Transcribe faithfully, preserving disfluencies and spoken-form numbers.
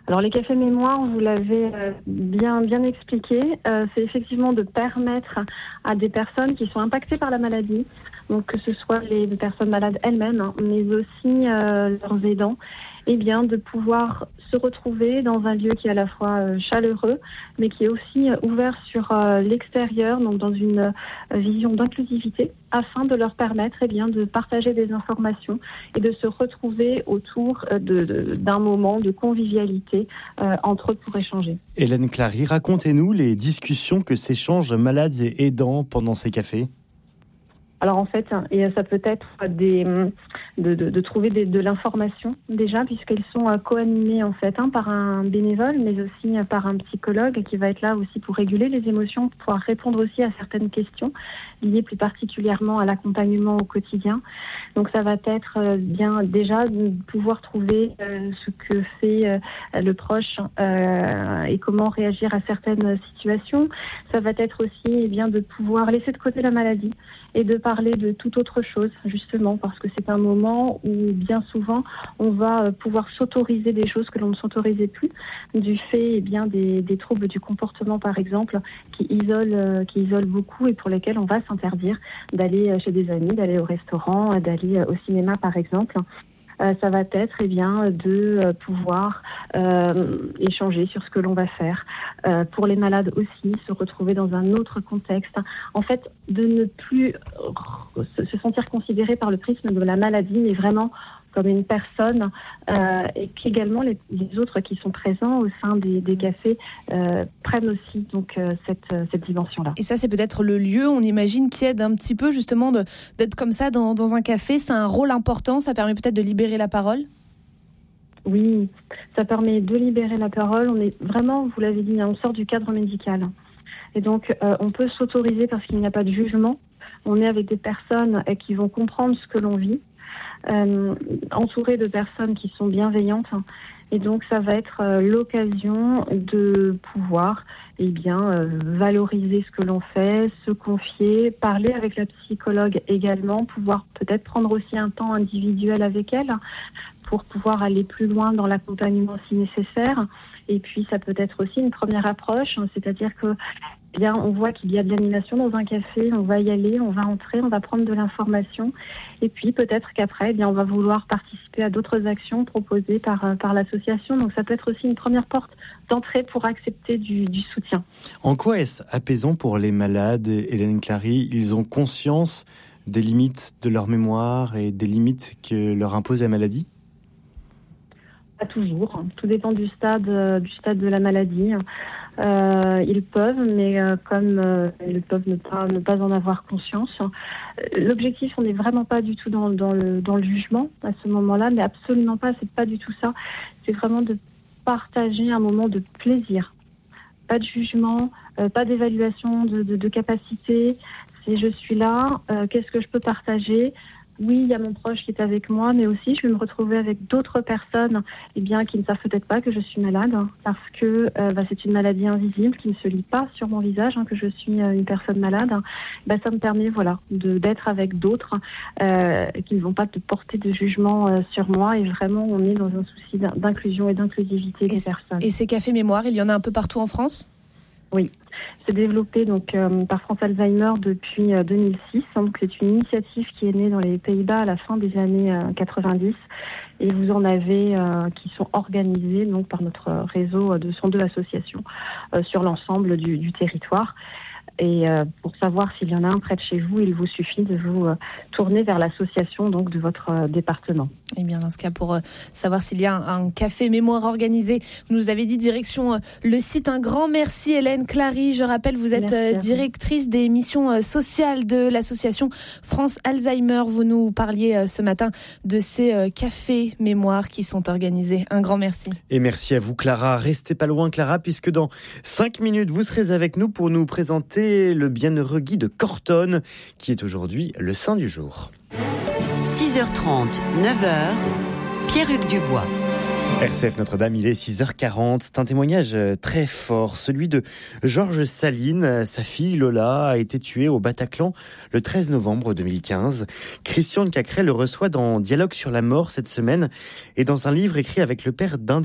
Alors les cafés mémoire, vous l'avez euh, bien, bien expliqué, euh, c'est effectivement de permettre à des personnes qui sont impactées par la maladie, donc que ce soit les personnes malades elles-mêmes, hein, mais aussi euh, leurs aidants, eh bien, de pouvoir se retrouver dans un lieu qui est à la fois euh, chaleureux, mais qui est aussi euh, ouvert sur euh, l'extérieur, donc dans une euh, vision d'inclusivité, afin de leur permettre eh bien, de partager des informations et de se retrouver autour euh, de, de, d'un moment de convivialité euh, entre eux pour échanger. Hélène Clary, racontez-nous les discussions que s'échangent malades et aidants pendant ces cafés. Alors en fait, et ça peut être des, de, de, de trouver des, de l'information déjà, puisqu'elles sont co-animées en fait hein, par un bénévole, mais aussi par un psychologue qui va être là aussi pour réguler les émotions, pour pouvoir répondre aussi à certaines questions liées plus particulièrement à l'accompagnement au quotidien. Donc ça va être bien déjà de pouvoir trouver euh, ce que fait euh, le proche euh, et comment réagir à certaines situations. Ça va être aussi eh bien de pouvoir laisser de côté la maladie et de parler de toute autre chose, justement, parce que c'est un moment où, bien souvent, on va pouvoir s'autoriser des choses que l'on ne s'autorisait plus, du fait eh bien, des, des troubles du comportement, par exemple, qui isolent, qui isolent beaucoup et pour lesquels on va s'interdire d'aller chez des amis, d'aller au restaurant, d'aller au cinéma, par exemple. Euh, ça va être eh bien, de euh, pouvoir euh, échanger sur ce que l'on va faire. Euh, pour les malades aussi, se retrouver dans un autre contexte. En fait, de ne plus euh, se sentir considéré par le prisme de la maladie, mais vraiment comme une personne, euh, et qu'également les, les autres qui sont présents au sein des, des cafés euh, prennent aussi donc euh, cette, cette dimension-là. Et ça, c'est peut-être le lieu, on imagine, qui aide un petit peu justement de, d'être comme ça dans, dans un café. C'est un rôle important, ça permet peut-être de libérer la parole. Oui, ça permet de libérer la parole. On est vraiment, vous l'avez dit, on sort du cadre médical. Et donc, euh, on peut s'autoriser parce qu'il n'y a pas de jugement. On est avec des personnes euh, qui vont comprendre ce que l'on vit. Euh, entouré de personnes qui sont bienveillantes et donc ça va être euh, l'occasion de pouvoir eh bien, euh, valoriser ce que l'on fait, se confier, parler avec la psychologue également, pouvoir peut-être prendre aussi un temps individuel avec elle pour pouvoir aller plus loin dans l'accompagnement si nécessaire. Et puis ça peut être aussi une première approche, c'est-à-dire que eh bien, on voit qu'il y a de l'animation dans un café, on va y aller, on va entrer, on va prendre de l'information. Et puis peut-être qu'après, eh bien, on va vouloir participer à d'autres actions proposées par, par l'association. Donc ça peut être aussi une première porte d'entrée pour accepter du, du soutien. En quoi est-ce apaisant pour les malades, Hélène Clary ? Ils ont conscience des limites de leur mémoire et des limites que leur impose la maladie ? Pas toujours. Tout dépend du stade, euh, du stade de la maladie. Euh, ils peuvent, mais euh, comme euh, ils peuvent ne pas, ne pas en avoir conscience. L'objectif, on n'est vraiment pas du tout dans, dans, le, dans le jugement à ce moment-là, mais absolument pas, c'est pas du tout ça. C'est vraiment de partager un moment de plaisir. Pas de jugement, euh, pas d'évaluation de, de, de capacité. C'est je suis là, euh, qu'est-ce que je peux partager ? Oui, il y a mon proche qui est avec moi, mais aussi je vais me retrouver avec d'autres personnes eh bien, qui ne savent peut-être pas que je suis malade, parce que euh, bah, c'est une maladie invisible qui ne se lit pas sur mon visage, hein, que je suis euh, une personne malade. Bah, ça me permet voilà, de, d'être avec d'autres euh, qui ne vont pas te porter de jugement euh, sur moi. Et vraiment, on est dans un souci d'inclusion et d'inclusivité des personnes. Et ces cafés mémoire, il y en a un peu partout en France ? Oui, c'est développé donc euh, par France Alzheimer depuis euh, deux mille six. Donc c'est une initiative qui est née dans les Pays-Bas à la fin des années euh, quatre-vingt-dix. Et vous en avez euh, qui sont organisés donc par notre réseau de cent deux associations euh, sur l'ensemble du, du territoire. Et euh, pour savoir s'il y en a un près de chez vous, il vous suffit de vous euh, tourner vers l'association donc de votre euh, département. Et bien dans ce cas, pour euh, savoir s'il y a un, un café mémoire organisé, vous nous avez dit direction euh, le site. Un grand merci Hélène Clary. Je rappelle, vous êtes euh, directrice des missions euh, sociales de l'association France Alzheimer. Vous nous parliez euh, ce matin de ces euh, cafés mémoire qui sont organisés. Un grand merci. Et merci à vous Clara. Restez pas loin Clara, puisque dans cinq minutes, vous serez avec nous pour nous présenter le bienheureux Guy de Cortonne, qui est aujourd'hui le saint du jour. six heures trente, neuf heures, Pierre-Hugues Dubois. R C F Notre-Dame, il est six heures quarante. C'est un témoignage très fort, celui de Georges Saline. Sa fille Lola a été tuée au Bataclan le treize novembre deux mille quinze. Christian Cacré le reçoit dans Dialogue sur la mort cette semaine et dans un livre écrit avec le père d'un